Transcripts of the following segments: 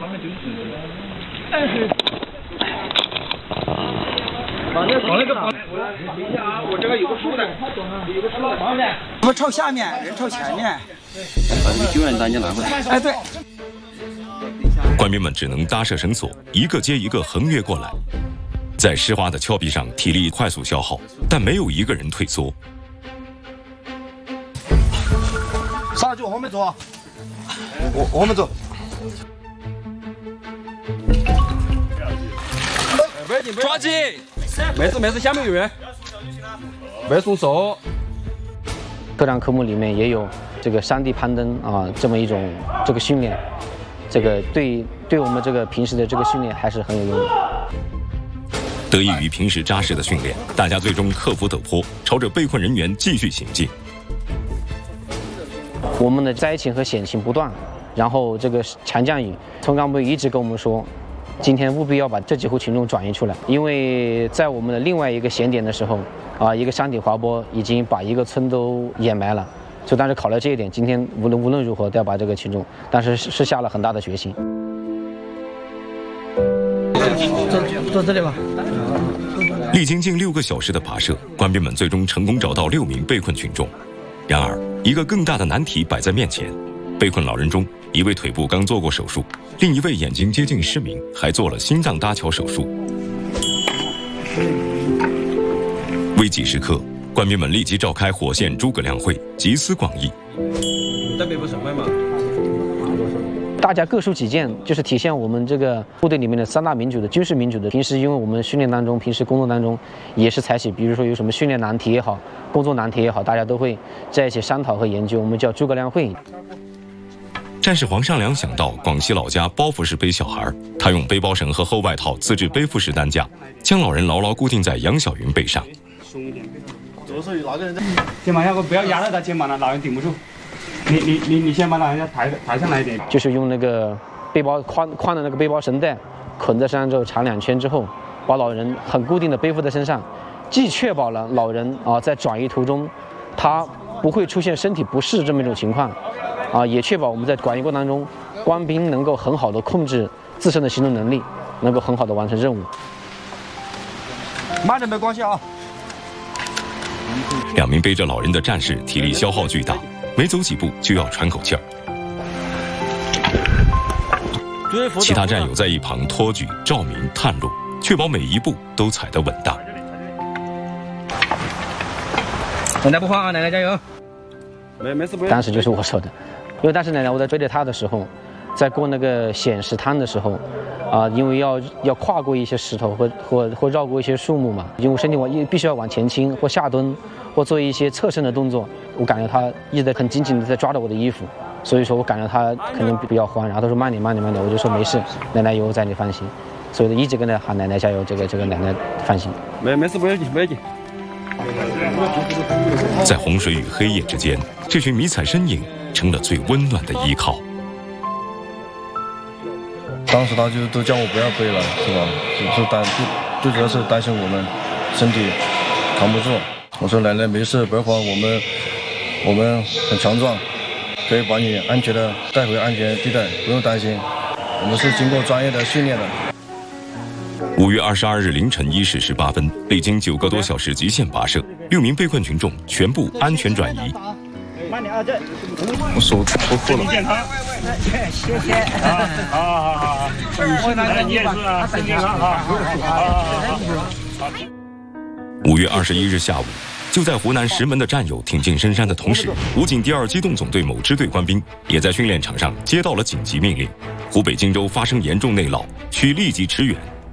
他们就是，但是。把那个房，等一下啊，我这个有个书的，有个书的房子。 我朝下面，人朝前面。 把这个救援单就拿过来。 哎，对。 官兵们只能搭设绳索，一个接一个横越过来，在湿滑的峭壁上，体力快速消耗，但没有一个人退缩。 上去往后面走，往后面走。 抓紧！没事，下面有人，别松手。 特长科目里面也有这个山地攀登啊，这么一种这个训练，这个对我们这个平时的这个训练还是很有用的。 得益于平时扎实的训练，大家最终克服陡坡，朝着被困人员继续行进。 我们的灾情和险情不断，然后这个强降雨，村干部一直跟我们说，今天务必要把这几户群众转移出来，因为在我们的另外一个险点的时候，一个山体滑坡已经把一个村都掩埋了，所以当时考虑这一点，今天无论如何都要把这个群众，但是是下了很大的决心。 坐这里吧。 历经近6个小时的跋涉，官兵们最终成功找到6名被困群众。然而，一个更大的难题摆在面前。被困老人中，一位腿部刚做过手术，另一位眼睛接近失明，还做了心脏搭桥手术。危急时刻，官兵们立即召开火线诸葛亮会，集思广益。 在北部省会嘛。 大家各抒己见，就是体现我们这个部队里面的3大民主的军事民主的。平时因为我们训练当中，平时工作当中也是采取，比如说有什么训练难题也好，工作难题也好，大家都会在一起商讨和研究，我们叫诸葛亮会。 战士黄尚良想到广西老家包袱式背小孩，他用背包绳和厚外套自制背负式担架，将老人牢牢固定在杨小云背上。 左手有哪个人在？ 肩膀要不要压到他肩膀了，老人顶不住。你先把老人家抬上来一点。 就是用那个背包宽的那个背包绳带捆在身上之后缠2圈之后，把老人很固定的背负在身上，既确保了老人在转移途中他不会出现身体不适这么一种情况，也确保我们在转移过程当中官兵能够很好的控制自身的行动能力，能够很好的完成任务。 慢点没关系啊。 2名背着老人的战士体力消耗巨大，没走几步就要喘口气儿。其他战友在一旁托举、照明、探路，确保每一步都踩得稳当。 奶奶不慌啊，奶奶加油！ 没事。 当时就是我说的，因为当时奶奶我在背着她的时候，在过那个险石滩的时候，因为要跨过一些石头或绕过一些树木嘛，因为身体必须要往前倾或下蹲或做一些侧身的动作，我感觉她一直在很紧紧的在抓着我的衣服，所以说我感觉她肯定比较慌，然后她说慢点，我就说没事，奶奶有我在，你放心，所以一直跟她喊奶奶加油，这个奶奶放心。 没事，不要紧。 在洪水与黑夜之间，这群迷彩身影成了最温暖的依靠。 当时他就都叫我不要背了，是吧？最主要是担心我们身体扛不住。我说奶奶没事，不要慌，我们很强壮，可以把你安全的带回安全地带，不用担心。我们是经过专业的训练的。 5月22日凌晨1时18分，历经9个多小时极限跋涉，6名被困群众全部安全转移。 慢点啊，这我手脱裤了。 健康，谢谢。好。你也是啊，身体健康啊。好。 5月21日下午，就在湖南石门的战友挺进深山的同时，武警第2机动总队某支队官兵也在训练场上接到了紧急命令：湖北荆州发生严重内涝，需立即驰援。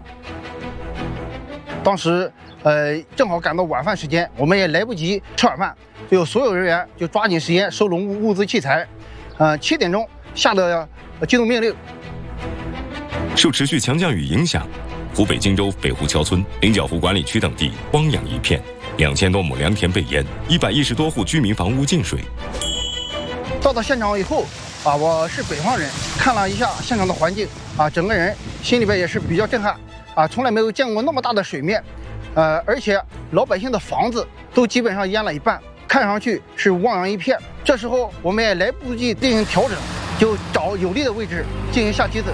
当时，正好赶到晚饭时间，我们也来不及吃晚饭，就所有人员就抓紧时间收拢物资器材。7点钟下的机动命令。 受持续强降雨影响，湖北荆州北湖桥村、菱角湖管理区等地荒凉一片，2000多亩良田被淹，110多户居民房屋进水。 到现场以后，我是北方人，看了一下现场的环境，整个人心里边也是比较震撼，从来没有见过那么大的水面，而且老百姓的房子都基本上淹了一半，看上去是汪洋一片。这时候我们也来不及进行调整，就找有利的位置进行下梯子。